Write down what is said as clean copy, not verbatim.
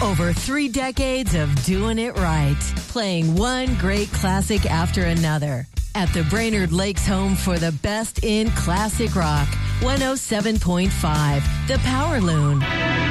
Over 3 decades of doing it right. Playing one great classic after another. At the Brainerd Lakes home for the best in classic rock. 107.5, The Power Loon.